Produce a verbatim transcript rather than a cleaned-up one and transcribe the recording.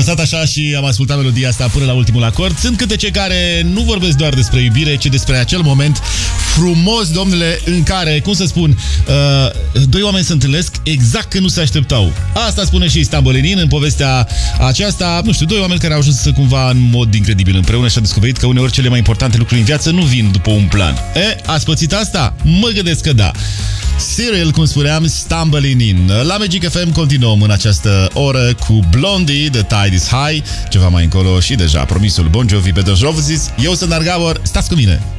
lăsat așa și am ascultat melodia asta până la ultimul acord. Sunt câtece care nu vorbesc doar despre iubire, ci despre acel moment frumos, domnule, în care, cum să spun, uh, doi oameni se întâlnesc exact când nu se așteptau. Asta spune și Stambolinin în povestea aceasta. Nu știu, doi oameni care au ajuns cumva în mod incredibil împreună și au descoperit că uneori cele mai importante lucruri în viață nu vin după un plan. E, ați pățit asta? Mă gândesc că da. Cyril, cum spuneam, Stumbling In. La Magic F M continuăm în această oră cu Blondie, The Tide Is High, ceva mai încolo și deja promisul Bon Jovi, Better Roses. Eu sunt Dar Gabor, stați cu mine!